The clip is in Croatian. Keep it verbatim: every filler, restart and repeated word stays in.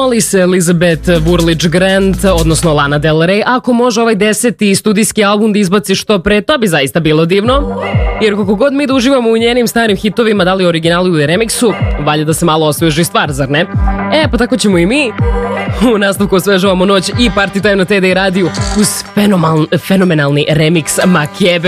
Alice, Elizabeth Wurlitz-Grant, odnosno Lana Del Rey. Ako može ovaj deseti studijski album da izbaci što pre, to bi zaista bilo divno. Jer koliko god mi da uživamo u njenim starim hitovima, da li originalu ili remiksu, valja da se malo osveži stvar, zar ne? E, pa tako ćemo i mi. U nastavku osvežavamo noć i Party Time na T D I radiju uz fenomenalni remix Makebe.